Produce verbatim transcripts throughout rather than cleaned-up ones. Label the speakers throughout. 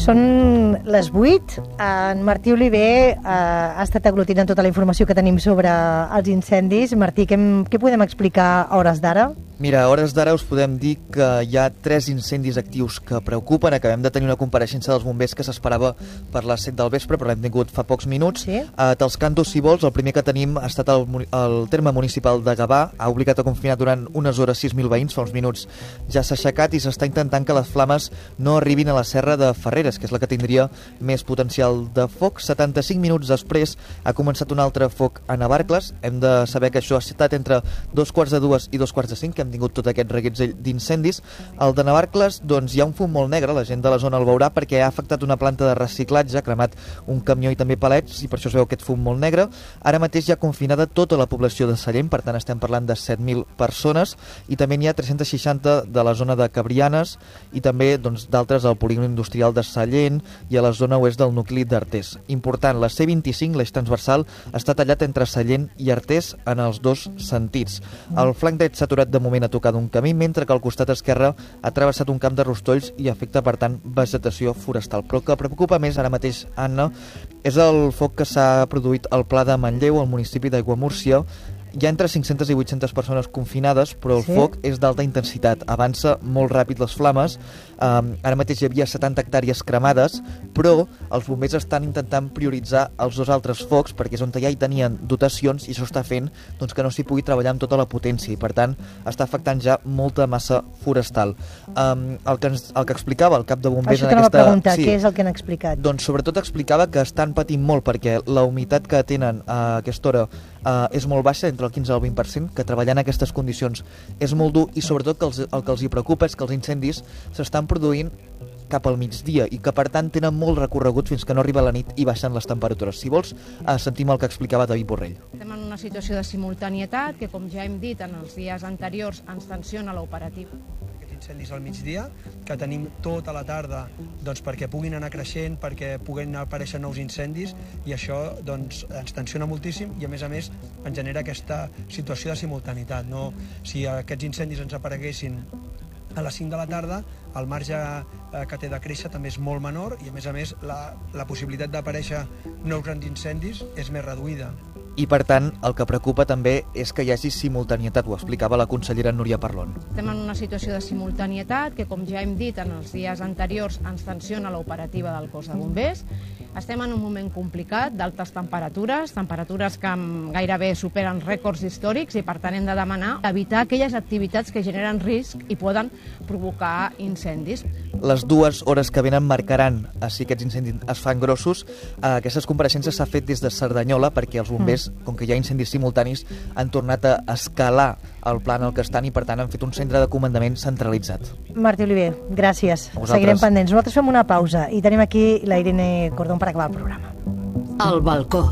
Speaker 1: Són les vuit. En Martí Oliver eh, ha estat aglutinant tota la informació que tenim sobre els incendis. Martí, què, què podem explicar a hores d'ara?
Speaker 2: Mira, a hores d'ara us podem dir que hi ha tres incendis actius que preocupen. Acabem de tenir una compareixença dels bombers que s'esperava per les set del vespre, però l'hem tingut fa pocs minuts.
Speaker 1: Sí?
Speaker 2: A Talscanto, si vols, el primer que tenim ha estat el, el terme municipal de Gavà. Ha obligat a confinar durant unes hores sis mil veïns, fa uns minuts ja s'ha aixecat i s'està intentant que les flames no arribin a la serra de Ferreres, que és la que tindria més potencial de foc. setanta-cinc minuts després ha començat un altre foc a Navarcles. Hem de saber que això ha estat entre dos quarts de dues i dos quarts de cinc, que hem tingut tot aquest reguitzell d'incendis. El de Navarcles, doncs hi ha un fum molt negre, la gent de la zona el veurà perquè ha afectat una planta de reciclatge, ha cremat un camió i també palets, i per això es veu aquest fum molt negre. Ara mateix hi ha confinada tota la població de Sallent, per tant estem parlant de set mil persones, i també n'hi ha tres-cents seixanta de la zona de Cabrianes i també doncs, d'altres al polígon industrial de Sallent i a la zona oest del nucli d'Artés. Important, la C vint-i-cinc, l'eix transversal, està tallat entre Sallent i Artés en els dos sentits. El flanc dret s'ha aturat de moment a tocar d'un camí, mentre que al costat esquerre ha travessat un camp de rostolls i afecta, per tant, vegetació forestal. Però el que preocupa més ara mateix, Anna, és el foc que s'ha produït al Pla de Manlleu, al municipi d'Aiguamúrcia. Hi ha entre cinc-centes i vuit-centes persones confinades, però el sí? foc és d'alta intensitat. Avança molt ràpid les flames. Um, ara mateix hi havia setanta hectàrees cremades, però els bombers estan intentant prioritzar els dos altres focs, perquè és on ja hi tenien dotacions, i això està fent doncs, que no s'hi pugui treballar amb tota la potència, i per tant està afectant ja molta massa forestal. Um, el, que ens, el que explicava el cap de bombers...
Speaker 1: Això
Speaker 2: en aquesta...
Speaker 1: preguntar,
Speaker 2: sí,
Speaker 1: què és el que han explicat?
Speaker 2: Doncs sobretot explicava que estan patint molt, perquè la humitat que tenen a aquesta hora uh, és molt baixa, entre el quinze al vint per cent, que treballar en aquestes condicions és molt dur, i sobretot que els, el que els hi preocupa és que els incendis s'estan produint cap al migdia i que per tant tenen molt recorregut fins que no arriba la nit i baixen les temperatures. Si vols, eh, sentim el que explicava David Borrell.
Speaker 3: Estem en una situació de simultanietat que, com ja hem dit en els dies anteriors, ens tensiona l'operatiu.
Speaker 4: Incendis al migdia, que tenim tota la tarda doncs, perquè puguin anar creixent, perquè puguin aparèixer nous incendis, i això doncs, ens tensiona moltíssim i a més a més ens genera aquesta situació de simultanietat. No? Si aquests incendis ens apareguessin a les cinc de la tarda, el marge que té de créixer també és molt menor i a més a més la, la possibilitat d'aparèixer nous grans incendis és més reduïda.
Speaker 2: I, per tant, el que preocupa també és que hi hagi simultanietat, ho explicava la consellera Núria Parlon.
Speaker 3: Estem en una situació de simultanietat que, com ja hem dit en els dies anteriors, ens tensiona l'operativa del cos de bombers. Estem en un moment complicat d'altes temperatures, temperatures que gairebé superen rècords històrics, i per tant hem de demanar evitar aquelles activitats que generen risc i poden provocar incendis.
Speaker 2: Les dues hores que venen marcaran si aquests incendis es fan grossos. Aquestes compareixences s'ha fet des de Cerdanyola perquè els bombers, mm. com que hi ha incendis simultanis, han tornat a escalar el pla en el que estan i per tant han fet un centre de comandament centralitzat.
Speaker 1: Martí Oliver, gràcies. Seguirem pendents. Nosaltres fem una pausa i tenim aquí la Irene Cordón per acabar el programa.
Speaker 5: Al balcó.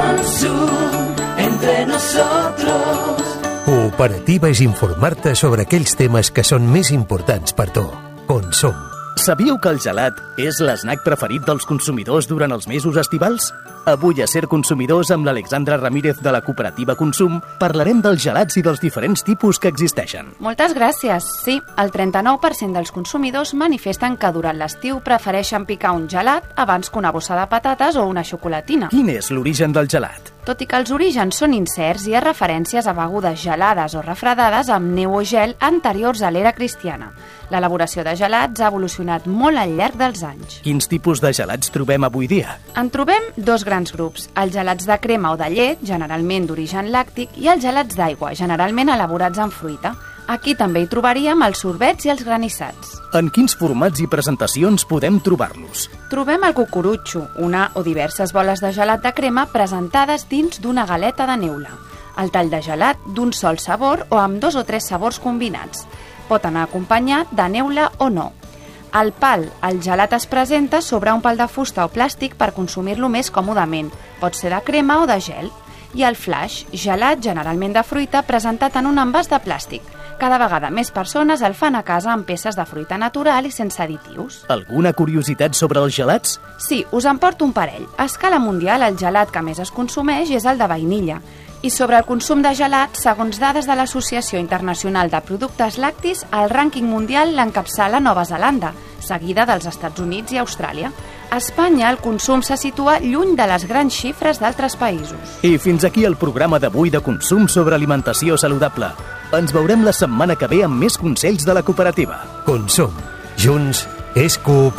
Speaker 5: Consum entre nosotros.
Speaker 6: Cooperativa és informar-te sobre aquells temes que són més importants per tu. Consum.
Speaker 7: Sabíeu que el gelat és l'esnac preferit dels consumidors durant els mesos estivals? Avui a Ser Consumidors amb l'Alexandra Ramírez de la cooperativa Consum parlarem dels gelats i dels diferents tipus que existeixen.
Speaker 8: Moltes gràcies. Sí, el trenta-nou per cent dels consumidors manifesten que durant l'estiu prefereixen picar un gelat abans que una bossa de patates o una xocolatina.
Speaker 7: Quin és l'origen del gelat?
Speaker 8: Tot i que els orígens són incerts, hi ha referències a begudes gelades o refredades amb neu o gel anteriors a l'era cristiana. L'elaboració de gelats ha evolucionat molt al llarg dels anys.
Speaker 7: Quins tipus de gelats trobem avui dia?
Speaker 8: En trobem dos grans grups, els gelats de crema o de llet, generalment d'origen làctic, i els gelats d'aigua, generalment elaborats amb fruita. Aquí també hi trobaríem els sorbets i els granissats.
Speaker 7: En quins formats i presentacions podem trobar-los?
Speaker 8: Trobem el cucurutxo, una o diverses boles de gelat de crema presentades dins d'una galeta de neula. El tall de gelat d'un sol sabor o amb dos o tres sabors combinats. Pot anar acompanyat de neula o no. El pal, el gelat es presenta sobre un pal de fusta o plàstic per consumir-lo més còmodament. Pot ser de crema o de gel. I el flash, gelat generalment de fruita presentat en un envàs de plàstic. Cada vegada més persones el fan a casa amb peces de fruita natural i sense additius.
Speaker 7: Alguna curiositat sobre els gelats?
Speaker 8: Sí, us en porto un parell. A escala mundial, el gelat que més es consumeix és el de vainilla. I sobre el consum de gelat, segons dades de l'Associació Internacional de Productes Lactis, el rànquing mundial l'encapçala Nova Zelanda, seguida dels Estats Units i Austràlia. A Espanya, el consum se situa lluny de les grans xifres d'altres països.
Speaker 7: I fins aquí el programa d'avui de consum sobre alimentació saludable. Ens veurem la setmana que ve amb més consells de la cooperativa.
Speaker 6: Consum. Junts és cooperativa.